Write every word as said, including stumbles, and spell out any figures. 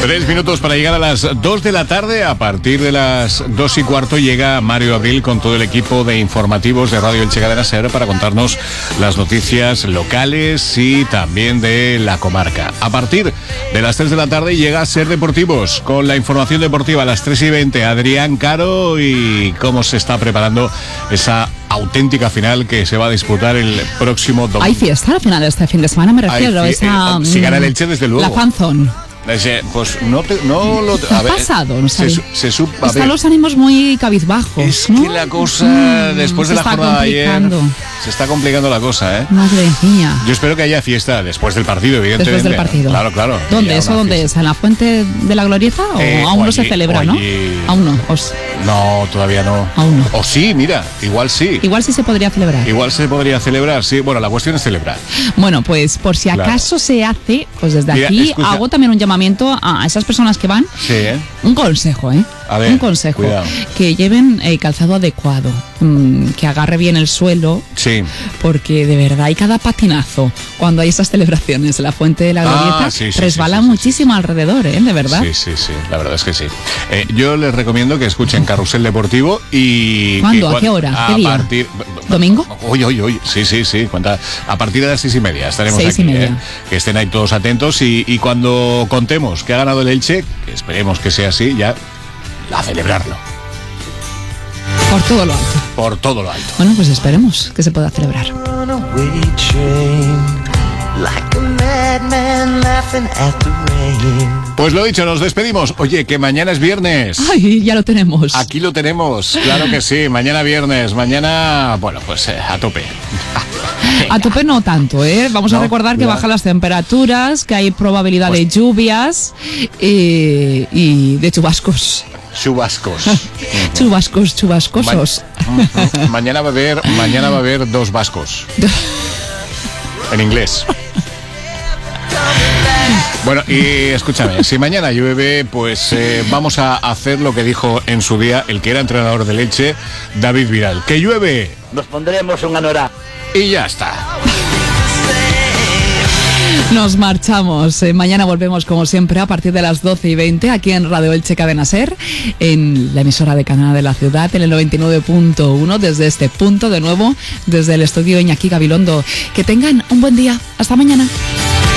Tres minutos para llegar a las dos de la tarde. A partir de las dos y cuarto llega Mario Abril con todo el equipo de informativos de Radio Elche Cadena Ser para contarnos las noticias locales y también de la comarca. A partir de las tres de la tarde llega Ser Deportivos con la información deportiva a las tres y veinte. Adrián Caro y cómo se está preparando esa auténtica final que se va a disputar el próximo domingo. Hay fiesta al final de este fin de semana, me refiero. Hay, esa, eh, si gana el Elche, desde luego. La fanzone. Pues no, te, no lo... ¿Qué ha ver, pasado? No se, se sub, Están ver, los ánimos muy cabizbajos, Es ¿no? que la cosa, mm, después de la jornada de ayer, se está complicando la cosa, ¿eh? Madre mía. Yo espero que haya fiesta después del partido, evidentemente. Después del partido. Claro, claro. ¿Dónde? ¿Eso dónde es? ¿En la Fuente de la Glorieta? ¿O eh, aún o no se allí, celebra, no? Allí... Aún no. Os... No, todavía no. Aún no. O sí, mira, igual sí. Igual sí se podría celebrar. Igual se podría celebrar, sí. Bueno, la cuestión es celebrar. Bueno, pues por si acaso claro. se hace, pues desde mira, aquí escucha. hago también un llamamiento a esas personas que van. Sí, ¿eh? Un consejo, ¿eh? A ver, un consejo. Cuidado. Que lleven eh, calzado adecuado, mmm, que agarre bien el suelo. Sí. Porque de verdad hay cada patinazo cuando hay esas celebraciones. La Fuente de la Glorieta ah, sí, sí, resbala sí, sí, sí, muchísimo sí. alrededor, ¿eh? De verdad. Sí, sí, sí. La verdad es que sí. Eh, yo les recomiendo que escuchen Carrusel Deportivo y... ¿Cuándo? Que, ¿A qué hora? A ¿Qué día? Partir... ¿Domingo? Uy, uy, uy. Sí, sí, sí. Cuenta. A partir de las seis y media estaremos seis aquí. Y media. ¿eh? Que estén ahí todos atentos y, y cuando contemos que ha ganado el Elche, que esperemos que sea así, ya a celebrarlo. Por todo lo alto. Por todo lo alto. Bueno, pues esperemos que se pueda celebrar. Pues lo dicho, nos despedimos. Oye, que mañana es viernes. Ay, ya lo tenemos. Aquí lo tenemos, claro que sí. Mañana viernes, mañana, bueno, pues eh, a tope. A tope no tanto, ¿eh? Vamos no, a recordar que claro. bajan las temperaturas, que hay probabilidad pues... de lluvias y, y de chubascos. Chubascos. chubascos, chubascosos. Ma- mañana va a haber, mañana va a haber dos vascos. En inglés. Bueno, y escúchame, si mañana llueve, pues eh, vamos a hacer lo que dijo en su día el que era entrenador del Elche, David Vidal. ¡Que llueve! Nos pondremos un anorá. Y ya está. Nos marchamos. Eh, mañana volvemos como siempre a partir de las doce y veinte aquí en Radio Elche Cadena Ser, en la emisora de Canal de la Ciudad, en el noventa y nueve punto uno, desde este punto de nuevo, desde el estudio Iñaki Gabilondo. Que tengan un buen día. Hasta mañana.